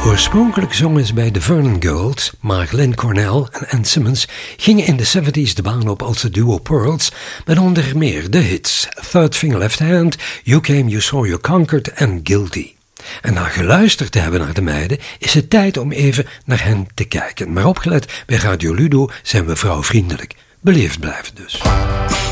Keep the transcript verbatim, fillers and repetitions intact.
Oorspronkelijk zongen ze bij de Vernon Girls, maar Lynn Cornell en Ann Simmons gingen in de zeventig de baan op als de duo Pearls, met onder meer de hits Third Finger Left Hand, You Came, You Saw, You Conquered en Guilty. En na geluisterd te hebben naar de meiden, is het tijd om even naar hen te kijken. Maar opgelet, bij Radio Ludo zijn we vrouwvriendelijk. Beleefd blijven dus.